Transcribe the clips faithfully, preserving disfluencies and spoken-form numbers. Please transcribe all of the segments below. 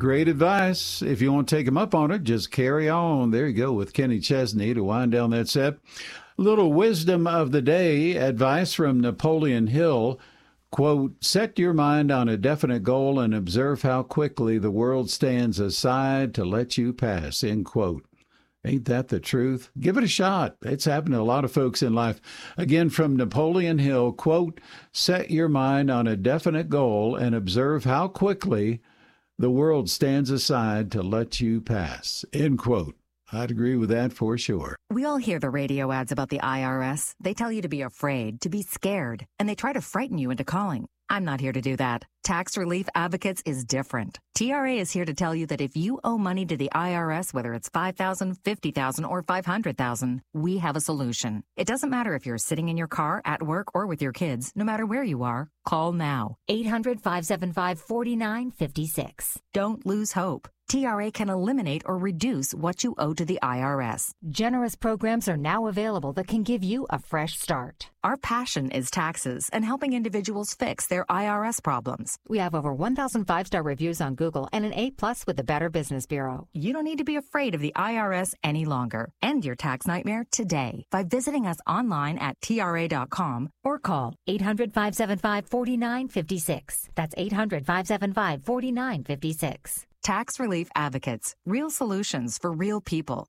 Great advice. If you want to take him up on it, just carry on. There you go with Kenny Chesney to wind down that set. Little wisdom of the day, advice from Napoleon Hill. Quote, set your mind on a definite goal and observe how quickly the world stands aside to let you pass, end quote. Ain't that the truth? Give it a shot. It's happened to a lot of folks in life. Again, from Napoleon Hill, quote, set your mind on a definite goal and observe how quickly the world stands aside to let you pass, end quote. I'd agree with that for sure. We all hear the radio ads about the I R S. They tell you to be afraid, to be scared, and they try to frighten you into calling. I'm not here to do that. Tax Relief Advocates is different. T R A is here to tell you that if you owe money to the I R S, whether it's five thousand dollars, fifty thousand dollars, or five hundred thousand dollars, we have a solution. It doesn't matter if you're sitting in your car, at work, or with your kids. No matter where you are, call now. eight hundred, five seven five, four nine five six. Don't lose hope. T R A can eliminate or reduce what you owe to the I R S. Generous programs are now available that can give you a fresh start. Our passion is taxes and helping individuals fix their I R S problems. We have over one thousand five-star reviews on Google and an A plus with the Better Business Bureau. You don't need to be afraid of the I R S any longer. End your tax nightmare today by visiting us online at T R A dot com or call eight hundred, five seven five, four nine five six. That's eight hundred, five seven five, four nine five six. Tax Relief Advocates. Real solutions for real people.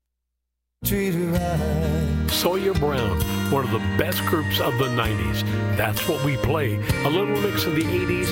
Sawyer Brown, one of the best groups of the nineties. That's what we play. A little mix of the eighties